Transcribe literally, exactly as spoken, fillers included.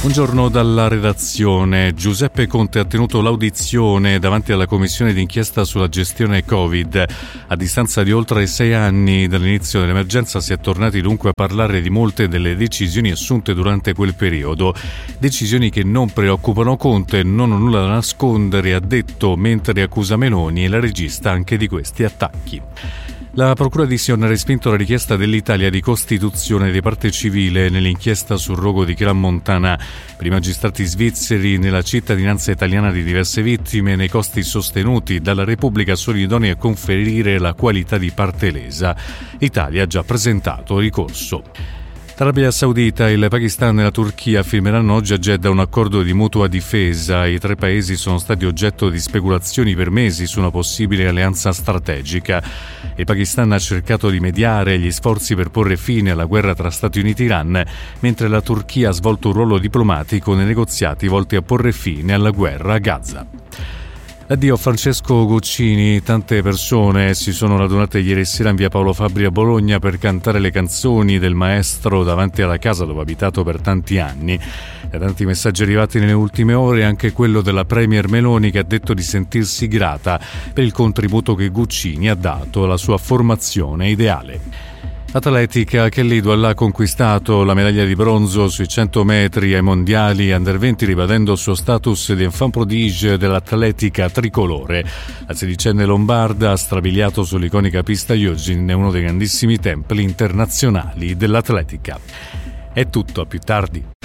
Buongiorno dalla redazione. Giuseppe Conte ha tenuto l'audizione davanti alla commissione d'inchiesta sulla gestione Covid. A distanza di oltre sei anni dall'inizio dell'emergenza si è tornati dunque a parlare di molte delle decisioni assunte durante quel periodo. Decisioni che non preoccupano Conte, non ho nulla da nascondere, ha detto, mentre accusa Meloni e la regista anche di questi attacchi. La Procura di Sion ha respinto la richiesta dell'Italia di costituzione di parte civile nell'inchiesta sul rogo di Crans-Montana. Per i magistrati svizzeri, nella cittadinanza italiana di diverse vittime, nei costi sostenuti dalla Repubblica sono idonei a conferire la qualità di parte lesa. L'Italia ha già presentato ricorso. L'Arabia Saudita, il Pakistan e la Turchia firmeranno oggi a Jeddah un accordo di mutua difesa. I tre paesi sono stati oggetto di speculazioni per mesi su una possibile alleanza strategica. Il Pakistan ha cercato di mediare gli sforzi per porre fine alla guerra tra Stati Uniti e Iran, mentre la Turchia ha svolto un ruolo diplomatico nei negoziati volti a porre fine alla guerra a Gaza. Addio Francesco Guccini. Tante persone si sono radunate ieri sera in via Paolo Fabbri a Bologna per cantare le canzoni del maestro davanti alla casa dove ha abitato per tanti anni. Da tanti messaggi arrivati nelle ultime ore, anche quello della premier Meloni, che ha detto di sentirsi grata per il contributo che Guccini ha dato alla sua formazione ideale. Atletica, Kelly Douala ha conquistato la medaglia di bronzo sui cento metri ai mondiali under venti, ribadendo il suo status di enfant prodige dell'atletica tricolore. La sedicenne lombarda ha strabiliato sull'iconica pista Eugene, uno dei grandissimi templi internazionali dell'atletica. È tutto, a più tardi.